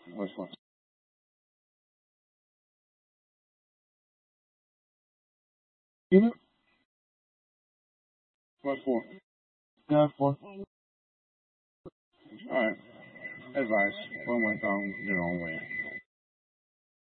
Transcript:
Which one? You? What for? Yeah, for. All right. Advice. One went on your own way.